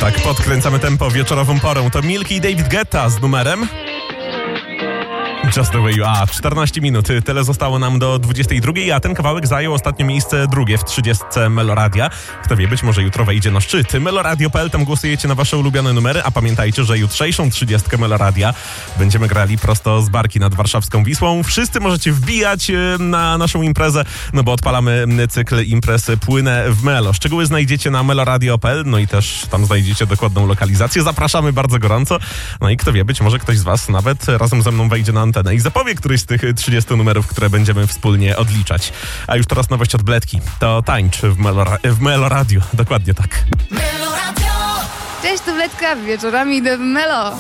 Tak, podkręcamy tempo wieczorową porą. To Milky i David Guetta z numerem Just the way you are. 14 minut. Tyle zostało nam do 22, a ten kawałek zajął ostatnio miejsce drugie w 30 Meloradia. Kto wie, być może jutro wejdzie na szczyt. Meloradio.pl, tam głosujecie na wasze ulubione numery, a pamiętajcie, że jutrzejszą 30 Meloradia będziemy grali prosto z barki nad warszawską Wisłą. Wszyscy możecie wbijać na naszą imprezę, no bo odpalamy cykl imprez Płynę w Melo. Szczegóły znajdziecie na meloradio.pl, no i też tam znajdziecie dokładną lokalizację. Zapraszamy bardzo gorąco. No i kto wie, być może ktoś z was nawet razem ze mną wejdzie na antenę i zapowie któryś z tych 30 numerów, które będziemy wspólnie odliczać. A już teraz nowość od Bledki. To tańcz w Meloradio. Dokładnie tak. Cześć, to Bledka, wieczorami idę w Melo.